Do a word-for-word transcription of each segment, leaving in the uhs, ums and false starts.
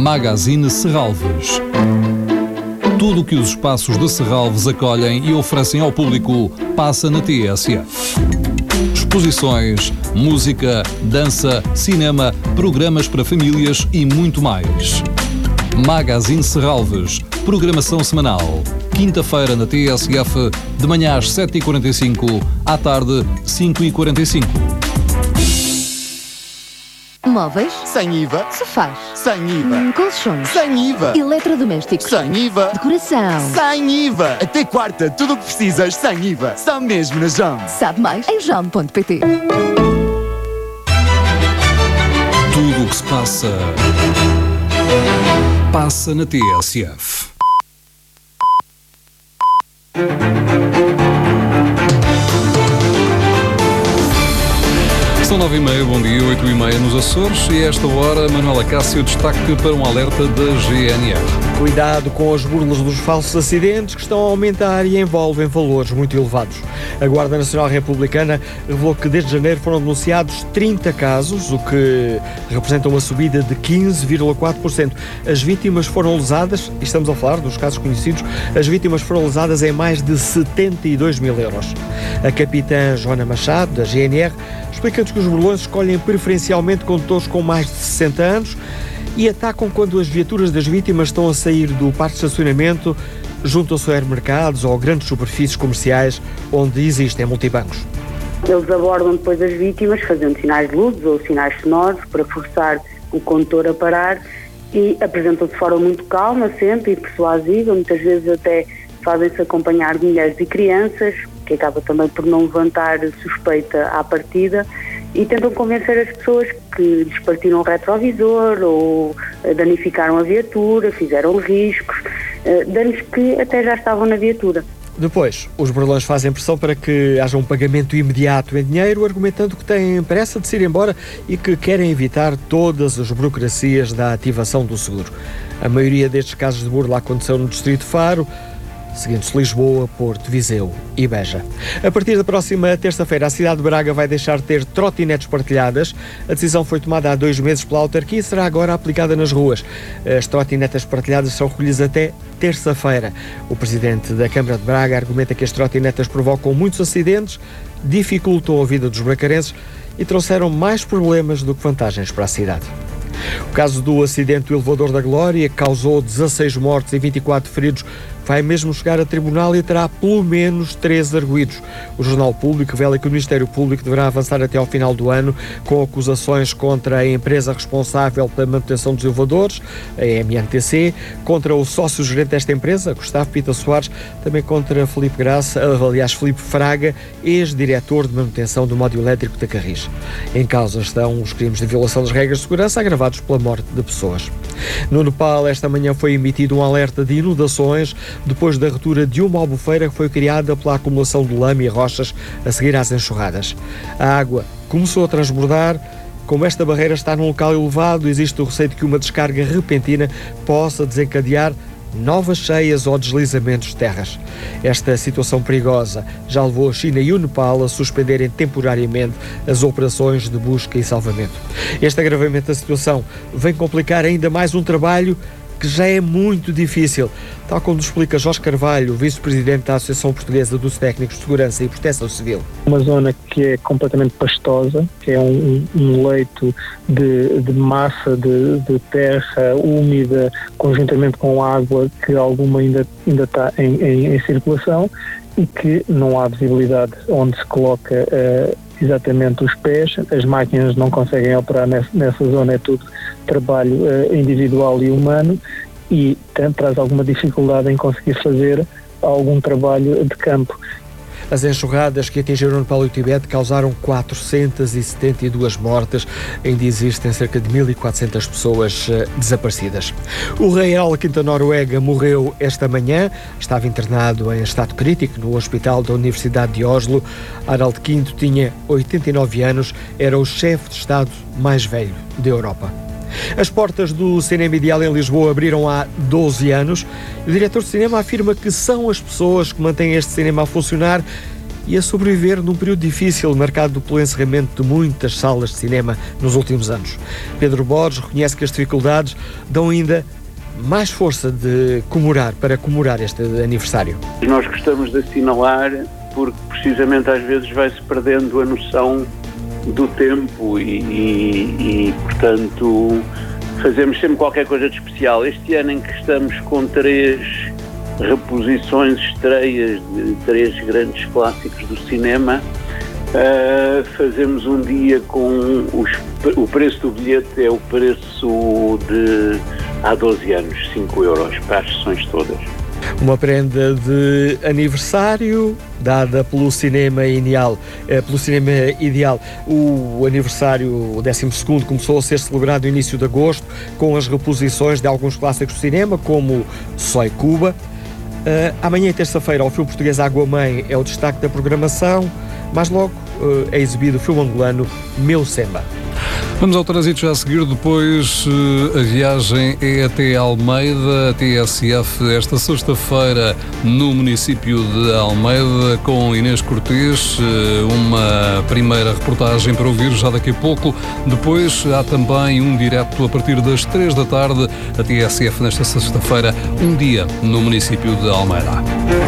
Magazine Serralves. Tudo o que os espaços de Serralves acolhem e oferecem ao público passa na T S F. Exposições, música, dança, cinema, programas para famílias e muito mais. Magazine Serralves, programação semanal. Quinta-feira na T S F, de manhã às sete e quarenta e cinco, à tarde cinco e quarenta e cinco. Móveis? Sem I V A. Sofás? Sem I V A. Hum, colchões? Sem I V A. Eletrodomésticos? Sem I V A. Decoração? Sem I V A. Até quarta, tudo o que precisas sem I V A. Só mesmo na Jam. Sabe mais em jam ponto pt. Tudo o que se passa, passa na T S F. São nove e meia, bom dia, oito e meia nos Açores e a esta hora, Manuela Cássio, destaque para um alerta da G N R. Cuidado com as burlas dos falsos acidentes que estão a aumentar e envolvem valores muito elevados. A Guarda Nacional Republicana revelou que desde janeiro foram denunciados trinta casos, o que representa uma subida de quinze vírgula quatro por cento. As vítimas foram lesadas, e estamos a falar dos casos conhecidos, as vítimas foram lesadas em mais de setenta e dois mil euros. A capitã Joana Machado, da G N R, explica-nos que os burlões escolhem preferencialmente condutores com mais de sessenta anos e atacam quando as viaturas das vítimas estão a sair do parque de estacionamento junto a supermercados ou grandes superfícies comerciais onde existem multibancos. Eles abordam depois as vítimas fazendo sinais de luzes ou sinais sonoros para forçar o condutor a parar e apresentam-se de forma muito calma sempre e persuasiva, muitas vezes até fazem-se acompanhar de mulheres e crianças, que acaba também por não levantar suspeita à partida, e tentam convencer as pessoas que lhes partiram o retrovisor ou danificaram a viatura, fizeram riscos, danos que até já estavam na viatura. Depois, os burlões fazem pressão para que haja um pagamento imediato em dinheiro, argumentando que têm pressa de se ir embora e que querem evitar todas as burocracias da ativação do seguro. A maioria destes casos de burla aconteceu no Distrito de Faro, seguindo-se Lisboa, Porto, Viseu e Beja. A partir da próxima terça-feira, a cidade de Braga vai deixar de ter trotinetes partilhadas. A decisão foi tomada há dois meses pela autarquia e será agora aplicada nas ruas. As trotinetas partilhadas são recolhidas até terça-feira. O presidente da Câmara de Braga argumenta que as trotinetas provocam muitos acidentes, dificultam a vida dos bracarenses e trouxeram mais problemas do que vantagens para a cidade. O caso do acidente do elevador da Glória, que causou dezasseis mortes e vinte e quatro feridos, vai mesmo chegar a tribunal e terá pelo menos três arguidos. O Jornal Público revela que o Ministério Público deverá avançar até ao final do ano com acusações contra a empresa responsável pela manutenção dos elevadores, a M N T C, contra o sócio-gerente desta empresa, Gustavo Pita Soares, também contra Filipe Graça, aliás, Filipe Fraga, ex-diretor de manutenção do módulo elétrico da Carris. Em causa estão os crimes de violação das regras de segurança agravados pela morte de pessoas. No Nepal, esta manhã foi emitido um alerta de inundações depois da ruptura de uma albufeira que foi criada pela acumulação de lama e rochas a seguir às enxurradas. A água começou a transbordar. Como esta barreira está num local elevado, existe o receio de que uma descarga repentina possa desencadear novas cheias ou deslizamentos de terras. Esta situação perigosa já levou a China e o Nepal a suspenderem temporariamente as operações de busca e salvamento. Este agravamento da situação vem complicar ainda mais um trabalho que já é muito difícil, tal como nos explica Jorge Carvalho, vice-presidente da Associação Portuguesa dos Técnicos de Segurança e Proteção Civil. Uma zona que é completamente pastosa, que é um, um leito de, de massa de, de terra úmida, conjuntamente com água, que alguma ainda, ainda está em, em, em circulação e que não há visibilidade onde se coloca uh, exatamente os pés. As máquinas não conseguem operar nessa, nessa zona, é tudo trabalho uh, individual e humano e tem, traz alguma dificuldade em conseguir fazer algum trabalho de campo. As enxurradas que atingiram o Nepal e o Tibete causaram quatrocentas e setenta e duas mortes. Ainda existem cerca de mil e quatrocentas pessoas uh, desaparecidas. O rei Harald V da Noruega morreu esta manhã. Estava internado em estado crítico no hospital da Universidade de Oslo. Harald V tinha oitenta e nove anos, era o chefe de Estado mais velho da Europa. As portas do Cinema Ideal em Lisboa abriram há doze anos. O diretor de cinema afirma que são as pessoas que mantêm este cinema a funcionar e a sobreviver num período difícil marcado pelo encerramento de muitas salas de cinema nos últimos anos. Pedro Borges reconhece que as dificuldades dão ainda mais força de comemorar, para comemorar este aniversário. Nós gostamos de assinalar porque precisamente às vezes vai-se perdendo a noção do tempo e, e, e portanto fazemos sempre qualquer coisa de especial. Este ano em que estamos com três reposições, estreias de três grandes clássicos do cinema, uh, fazemos um dia com os, o preço do bilhete é o preço de há doze anos, cinco euros para as sessões todas. Uma prenda de aniversário dada pelo Cinema Ideal. Pelo Cinema Ideal. O aniversário, o décimo segundo, começou a ser celebrado no início de agosto com as reposições de alguns clássicos do cinema, como Soy Cuba. Uh, amanhã, terça-feira, o filme português Água Mãe é o destaque da programação. Mais logo uh, é exibido o filme angolano Meu Semba. Vamos ao trânsito já a seguir, depois uh, a viagem é até Almeida, a T S F, esta sexta-feira no município de Almeida, com Inês Cortês, uh, uma primeira reportagem para ouvir já daqui a pouco. Depois há também um direto a partir das três da tarde, a T S F nesta sexta-feira, um dia no município de Almeida.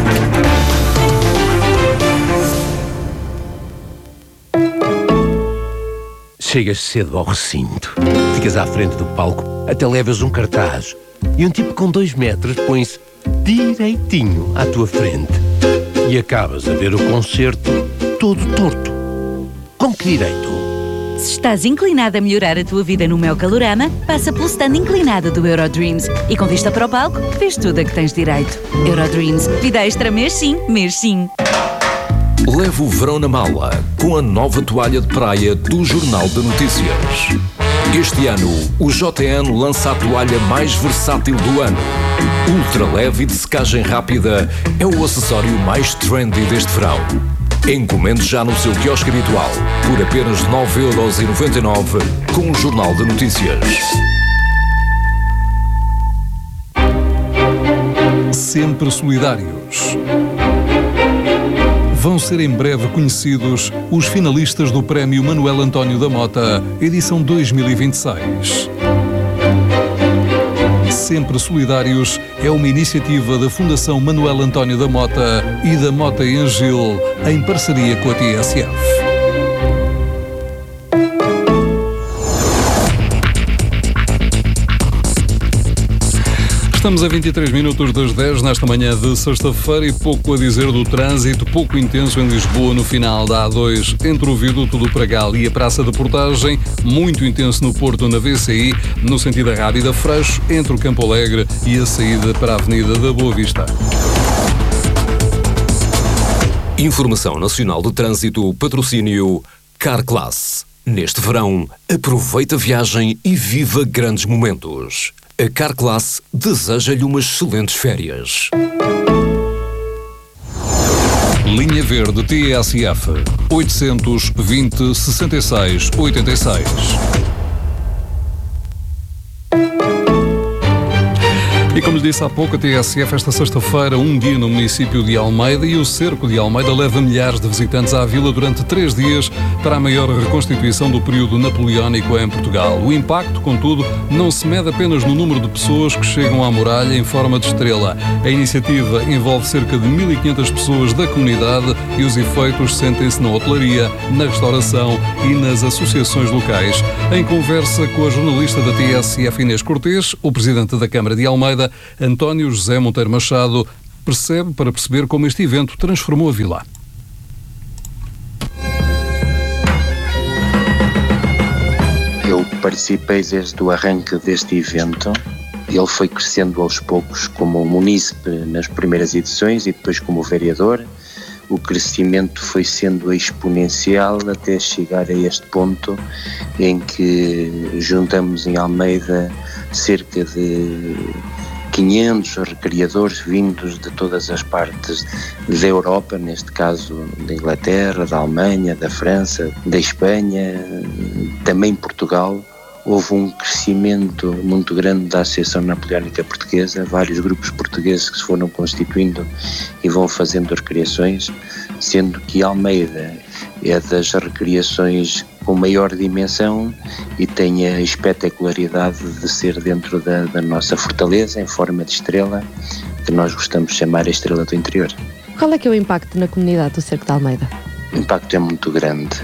Chegas cedo ao recinto, ficas à frente do palco, até levas um cartaz e um tipo com dois metros põe-se direitinho à tua frente e acabas a ver o concerto todo torto. Com que direito? Se estás inclinado a melhorar a tua vida no meu Calorama, passa pelo stand inclinado do Eurodreams e com vista para o palco, vês tudo a que tens direito. Eurodreams, vida extra mês sim, mês sim. Leve o verão na mala com a nova toalha de praia do Jornal de Notícias. Este ano, o J N lança a toalha mais versátil do ano. Ultra leve e de secagem rápida é o acessório mais trendy deste verão. Encomende já no seu quiosque habitual por apenas nove euros e noventa e nove com o Jornal de Notícias. Sempre solidários. Vão ser em breve conhecidos os finalistas do Prémio Manuel António da Mota, edição dois mil e vinte e seis. Sempre Solidários é uma iniciativa da Fundação Manuel António da Mota e da Mota e Angil, em parceria com a T S F. Estamos a vinte e três minutos das dez nesta manhã de sexta-feira e pouco a dizer do trânsito, pouco intenso em Lisboa no final da A dois entre o Viaduto do Pragal e a Praça da Portagem, muito intenso no Porto na V C I, no sentido da Rábida Freixo, entre o Campo Alegre e a saída para a Avenida da Boa Vista. Informação Nacional de Trânsito, patrocínio Carclass. Neste verão, aproveita a viagem e viva grandes momentos. A Carclass deseja-lhe umas excelentes férias. Linha Verde T S F oitocentos e vinte, sessenta e seis, oitenta e seis. E como lhe disse há pouco, a T S F esta sexta-feira, um dia no município de Almeida, e o Cerco de Almeida leva milhares de visitantes à vila durante três dias para a maior reconstituição do período napoleónico em Portugal. O impacto, contudo, não se mede apenas no número de pessoas que chegam à muralha em forma de estrela. A iniciativa envolve cerca de mil e quinhentas pessoas da comunidade e os efeitos sentem-se na hotelaria, na restauração e nas associações locais. Em conversa com a jornalista da T S F Inês Cortês, o presidente da Câmara de Almeida, António José Monteiro Machado, percebe para perceber como este evento transformou a vila. Eu participei desde o arranque deste evento. Ele foi crescendo aos poucos como munícipe nas primeiras edições e depois como vereador. O crescimento foi sendo exponencial até chegar a este ponto em que juntamos em Almeida cerca de quinhentos recreadores vindos de todas as partes da Europa, neste caso da Inglaterra, da Alemanha, da França, da Espanha, também Portugal. Houve um crescimento muito grande da Associação Napoleónica Portuguesa, vários grupos portugueses que se foram constituindo e vão fazendo recreações. sendo que Almeida é das recriações com maior dimensão e tem a espetacularidade de ser dentro da, da nossa fortaleza, em forma de estrela, que nós gostamos de chamar a Estrela do Interior. Qual é que é o impacto na comunidade do Cerco de Almeida? O impacto é muito grande.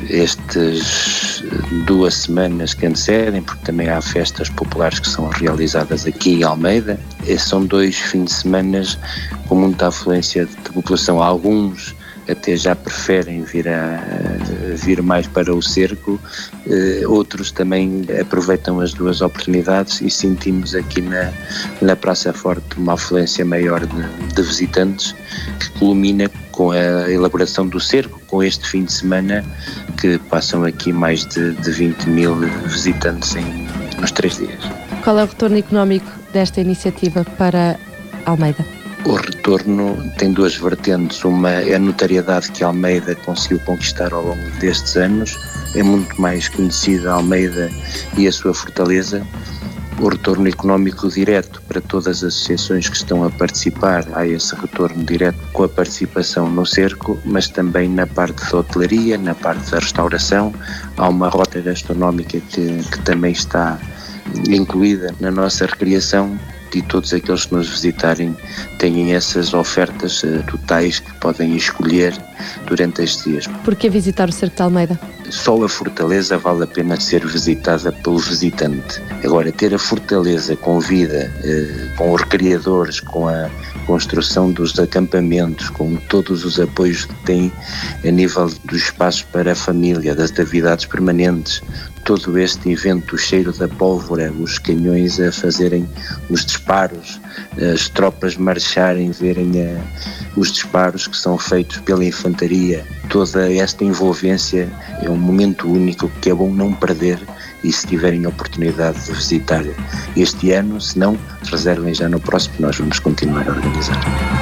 Estas duas semanas que antecedem, porque também há festas populares que são realizadas aqui em Almeida, são dois fins de semana com muita afluência de população. Alguns até já preferem vir, a, vir mais para o cerco, eh, outros também aproveitam as duas oportunidades e sentimos aqui na, na Praça Forte uma afluência maior de, de visitantes, que culmina com a elaboração do cerco, com este fim de semana, que passam aqui mais de, de vinte mil visitantes em, nos três dias. Qual é o retorno económico desta iniciativa para Almeida? O retorno tem duas vertentes. Uma é a notariedade que Almeida conseguiu conquistar ao longo destes anos. É muito mais conhecida Almeida e a sua fortaleza. O retorno económico direto para todas as associações que estão a participar, há esse retorno direto com a participação no cerco, mas também na parte da hotelaria, na parte da restauração. Há uma rota gastronómica que, que também está incluída na nossa recriação, e todos aqueles que nos visitarem têm essas ofertas uh, totais que podem escolher durante estes dias. Por que visitar o Cerco de Almeida? Só a fortaleza vale a pena ser visitada pelo visitante. Agora, ter a fortaleza com vida, uh, com os recriadores, com a construção dos acampamentos, com todos os apoios que tem a nível dos espaços para a família, das atividades permanentes, todo este evento, o cheiro da pólvora, os canhões a fazerem os disparos, as tropas marcharem, verem a, os disparos que são feitos pela infantaria, toda esta envolvência é um momento único que é bom não perder, e se tiverem a oportunidade de visitar este ano, se não, reservem já no próximo, nós vamos continuar a organizar.